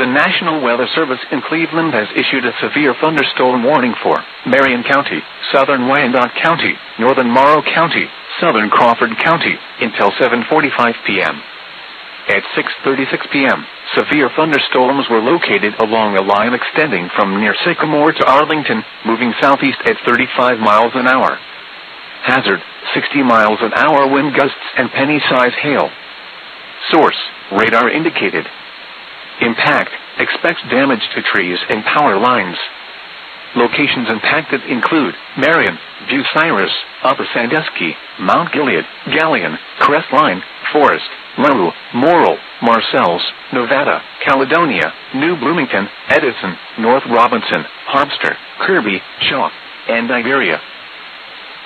The National Weather Service in Cleveland has issued a severe thunderstorm warning for Marion County, southern Wyandotte County, northern Morrow County, southern Crawford County, until 7:45 p.m. At 6:36 p.m., severe thunderstorms were located along a line extending from near Sycamore to Arlington, moving southeast at 35 miles an hour. Hazard, 60 miles an hour wind gusts and penny-size hail. Source, radar indicated. Impact, expect damage to trees and power lines. Locations impacted include Marion, Bucyrus, Upper Sandusky, Mount Gilead, Galion, Crestline, Forest, Larue, Morrill, Marcells, Nevada, Caledonia, New Bloomington, Edison, North Robinson, Harpster, Kirby, Shaw, and Iberia.